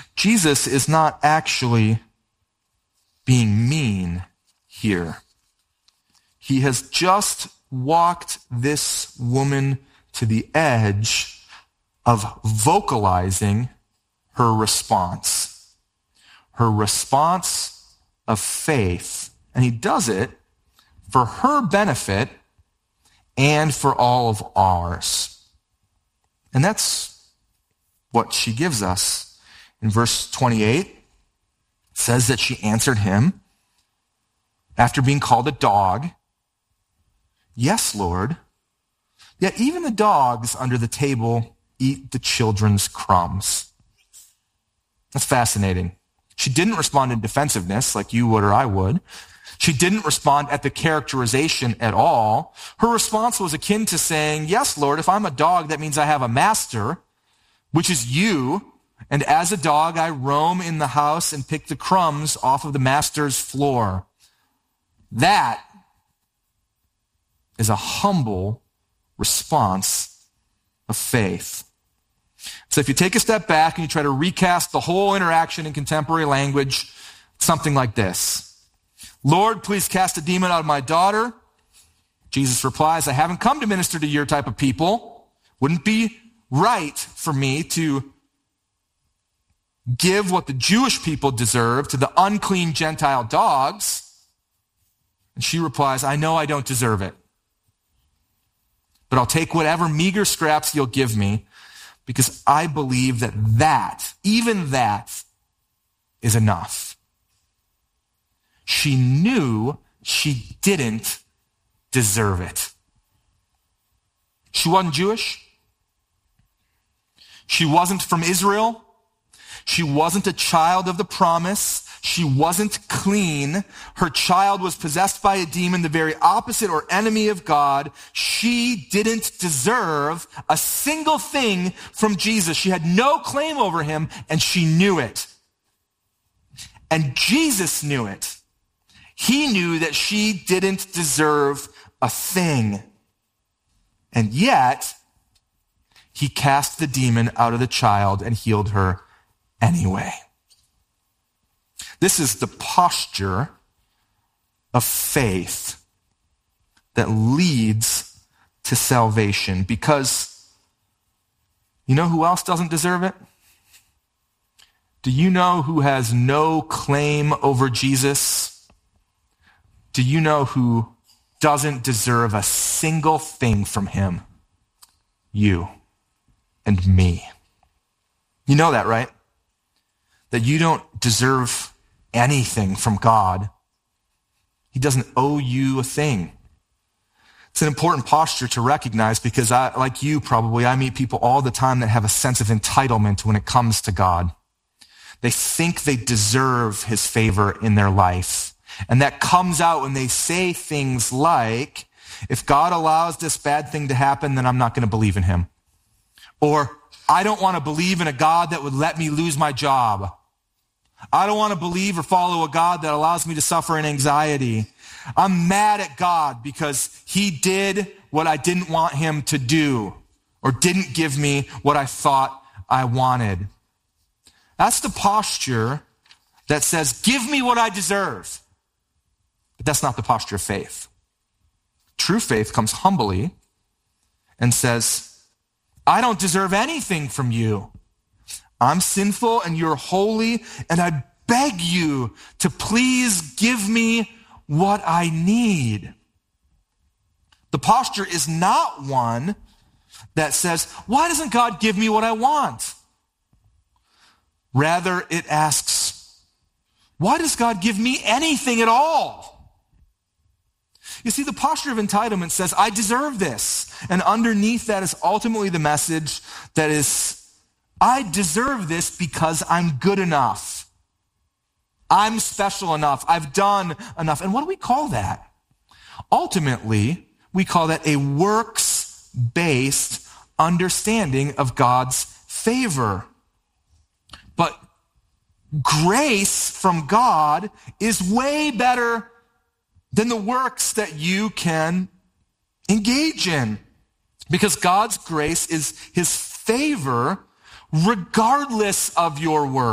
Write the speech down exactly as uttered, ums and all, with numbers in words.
Jesus is not actually being mean here. He has just walked this woman to the edge of vocalizing her response. Her response of faith. And he does it for her benefit and for all of ours. And that's what she gives us. In verse twenty-eight, it says that she answered him after being called a dog. Yes, Lord. Yet even the dogs under the table eat the children's crumbs. That's fascinating. She didn't respond in defensiveness like you would or I would. She didn't respond at the characterization at all. Her response was akin to saying, yes, Lord, if I'm a dog, that means I have a master, which is you. And as a dog, I roam in the house and pick the crumbs off of the master's floor. That is a humble response of faith. So if you take a step back and you try to recast the whole interaction in contemporary language, something like this. Lord, please cast a demon out of my daughter. Jesus replies, I haven't come to minister to your type of people. Wouldn't be right for me to give what the Jewish people deserve to the unclean Gentile dogs. And she replies, I know I don't deserve it, but I'll take whatever meager scraps you'll give me because I believe that that, even that, is enough. She knew she didn't deserve it. She wasn't Jewish. She wasn't from Israel. She wasn't a child of the promise. She wasn't clean. Her child was possessed by a demon, the very opposite or enemy of God. She didn't deserve a single thing from Jesus. She had no claim over him, and she knew it. And Jesus knew it. He knew that she didn't deserve a thing. And yet, he cast the demon out of the child and healed her anyway. This is the posture of faith that leads to salvation, because you know who else doesn't deserve it? Do you know who has no claim over Jesus? Do you know who doesn't deserve a single thing from him? You and me. You know that, right? That you don't deserve anything from God. He doesn't owe you a thing. It's an important posture to recognize, because I, like you probably, I meet people all the time that have a sense of entitlement when it comes to God. They think they deserve his favor in their life. And that comes out when they say things like, if God allows this bad thing to happen, then I'm not going to believe in him. Or, I don't want to believe in a God that would let me lose my job. I don't want to believe or follow a God that allows me to suffer in anxiety. I'm mad at God because he did what I didn't want him to do, or didn't give me what I thought I wanted. That's the posture that says, give me what I deserve. But that's not the posture of faith. True faith comes humbly and says, I don't deserve anything from you. I'm sinful and you're holy, and I beg you to please give me what I need. The posture is not one that says, why doesn't God give me what I want? Rather, it asks, why does God give me anything at all? You see, the posture of entitlement says, I deserve this. And underneath that is ultimately the message that is, I deserve this because I'm good enough. I'm special enough. I've done enough. And what do we call that? Ultimately, we call that a works-based understanding of God's favor. But grace from God is way better than the works that you can engage in. Because God's grace is his favor regardless of your works.